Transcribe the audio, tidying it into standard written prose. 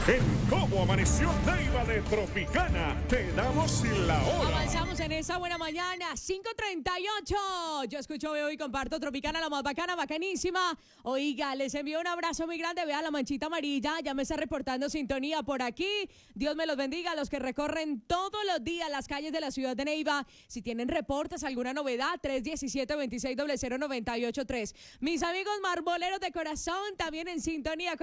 En Cómo Amaneció Neiva de Tropicana, te damos la hora. Avanzamos en esa buena mañana, 5:38. Yo escucho, veo y comparto Tropicana, la más bacana, bacanísima. Oiga, les envío un abrazo muy grande. Vea la manchita amarilla, ya me está reportando sintonía por aquí. Dios me los bendiga a los que recorren todos los días las calles de la ciudad de Neiva. Si tienen reportes, alguna novedad, 317-2600-983. Mis amigos marboleros de corazón, también en sintonía.